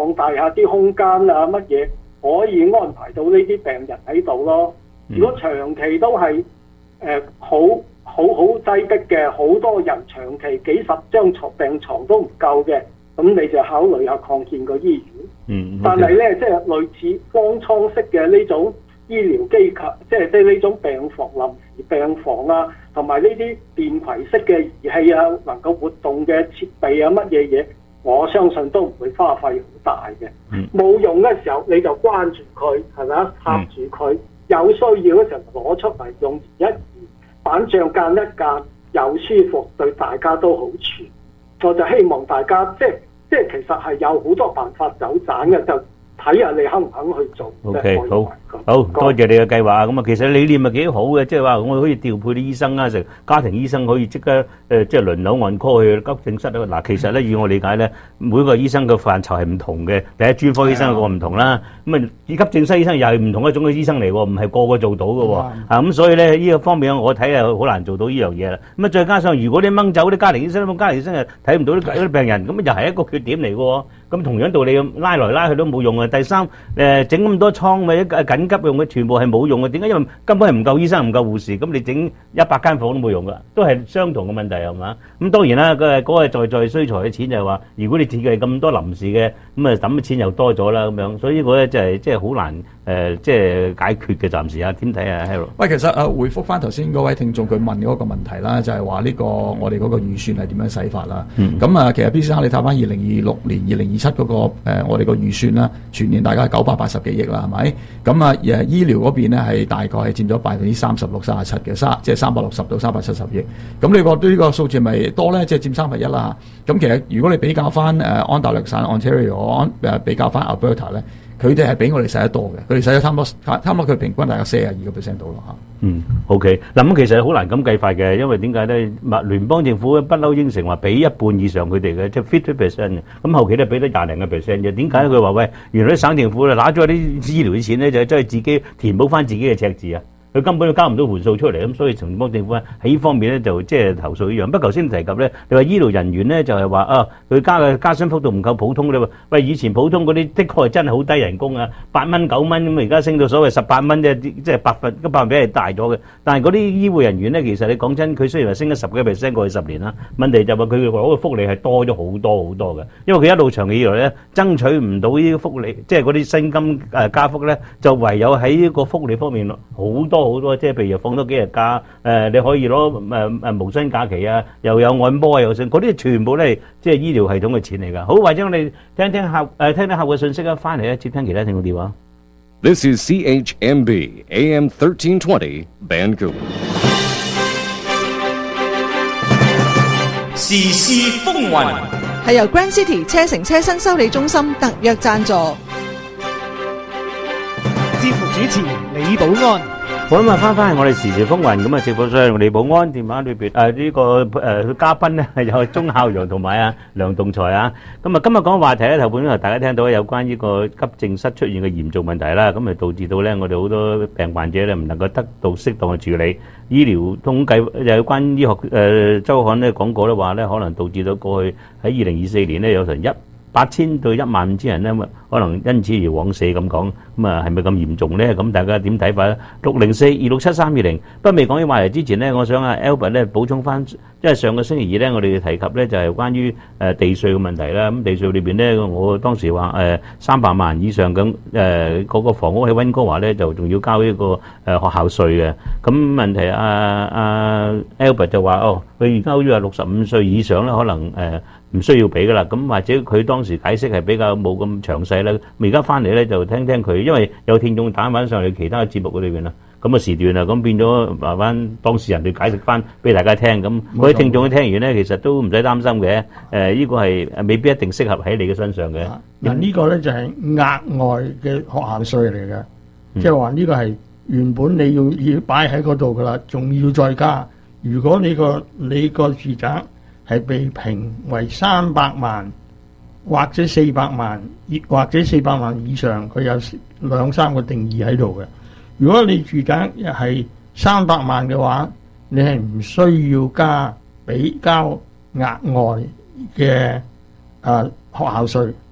擴大下啲空間啊，乜嘢可以安排到呢啲病人喺度咯。如果長期都係好擠迫嘅，好多人長期幾十張病床都唔夠嘅，咁你就考慮下擴建個醫院。但係咧，即係類似方艙式嘅呢種醫療機構，即係呢種病房、臨時病房啊，同埋呢啲電攜式嘅儀器啊，能夠活動嘅設備啊，乜嘢嘢，我相信都唔會花費好大嘅。冇用嘅時候你就關住佢，係咪啊？插住佢，有需要嘅時候攞出嚟用，板帳間一間又舒服，對大家都好處。我就希望大家即係其實係有好多辦法走盞嘅，就睇下你肯唔肯去做。 OK， 好多謝你嘅計劃。咁啊，其實理念係幾好嘅，即係話我可以調配啲醫生啊，成家庭醫生可以即刻即係輪流按 call 去急症室啊。嗱，其實咧以我理解咧，每個醫生嘅範疇係唔同嘅。第一，專科醫生個唔同啦，咁啊急症室醫生又係唔同一種嘅醫生嚟喎，唔係個個做到嘅喎。咁所以咧呢個方面我睇係好難做到呢樣嘢啦。咁啊再加上如果你掹走啲家庭醫生，咁家庭醫生又睇唔到啲病人，咁又係一個缺點嚟嘅喎。咁同樣道理拉來拉去都冇用啊。第三，整咁多倉或者緊急用嘅全部係冇用嘅。點解？因為根本係唔夠醫生唔夠護士，咁你整100間房都冇用噶，都係相同嘅問題係嘛？咁當然啦，嗰個在需財嘅錢就係話，如果你設計咁多臨時嘅，咁啊抌嘅錢又多咗啦咁樣，所以呢個咧就係即係好難即係解決嘅。暫時啊，點睇啊 Harold？ 喂，其實回覆翻頭先嗰位聽眾佢問嗰個問題啦，就係話呢個我哋嗰個預算係點樣使法啦？咁啊，其實 B 先生你睇翻2026年、2027嗰個我哋個預算啦，全年大概係980幾億啦，係咪？咁啊醫療嗰邊咧係大概係佔咗36%、37%嘅，即係360到370億。咁你覺得呢個數字咪多咧？即係佔1/3啦。咁其實如果你比較翻安大略省 Ontario 比較翻 Alberta 咧，佢哋係比我哋使得多嘅，佢哋使咗差唔多佢平均大概42%到咯嚇。 OK。嗱咁其實好難咁計法嘅，因為點解咧？聯邦政府不嬲應承話俾一半以上佢哋嘅，即係 50% 嘅。咁後期都俾得20零個 percent 嘅。點解佢話喂，原來啲省政府拿咗啲醫療嘅錢咧，就真係自己填補翻自己嘅赤字啊！佢根本都交唔到盤數出嚟，咁所以聯邦政府喺呢方面咧就即係投訴一樣。不過頭先提及咧，你話醫療人員咧就係話啊，佢加薪幅度唔夠普通咧。喂，以前普通嗰啲的確係真係好低人工啊，8蚊9蚊咁，而家升到所謂18蚊啫，即係百分比係大咗嘅。但係嗰啲醫護人員咧，其實你講真，佢雖然話升咗10%過去10年啦，問題就話佢攞嘅福利係多咗好多嘅，因為佢一路長期以來咧爭取唔到呢啲福利，即係嗰啲薪金加幅咧，就唯有喺呢個福利方面好多，即係譬如放多幾日假，你可以攞無薪假期啊，又有按摩啊，又剩嗰啲全部都係即係醫療系統嘅錢嚟㗎。好，或者我哋聽聽客嘅信息啊，翻嚟咧接聽其他聽眾電話。 This is CHMB AM 1320 Vancouver。 時事風雲係由 Grand City 車城車新修理中心特約贊助。 節目主持李寶安。 好啦，翻嚟我哋時事風雲咁啊，直播上李寶安電話裏邊呢個嘉賓咧係有鐘孝陽同埋梁棟才啊。咁啊，今日講嘅話題咧，頭半鐘頭大家聽到有關呢個急症室出現嘅嚴重問題啦，咁啊導致到咧我哋好多病患者咧唔能夠得到適當嘅處理。醫療統計有關醫學週刊咧講過咧話咧，可能導致到過去喺2024年咧有成8,000到15,000人咧，可能因此而枉死咁講，咁啊係咪咁嚴重咧？咁大家點睇法咧？604-267-320。不過未講呢話題之前咧，我想Albert 咧補充翻，因為上個星期二咧，我哋提及咧就係關於地稅嘅問題啦。咁地稅裏邊咧，我當時話300萬以上咁嗰個房屋喺溫哥華咧，就仲要交呢個學校稅嘅。咁問題Albert 就話佢而家好似話65歲以上咧，可能唔需要俾噶啦，咁或者佢當時解釋係比較冇咁詳細啦。而家翻嚟咧就聽聽佢，因為有聽眾打翻上嚟其他嘅節目嗰裏邊啦，咁嘅時段啊，咁變咗麻煩當事人去解釋翻俾大家聽。咁嗰啲聽眾聽完咧，其實都唔使擔心嘅。呢個係未必一定適合喺你嘅身上嘅。 嗱，呢個咧就係額外嘅學校稅嚟嘅，即係話呢個係原本你要擺喺嗰度噶啦，仲要再加。如果你個住宅係被評為300萬或者400萬，或者400萬以上，佢有2-3個定義喺度嘅。如果你住宅係300萬嘅話，你係唔需要交額外嘅學校稅。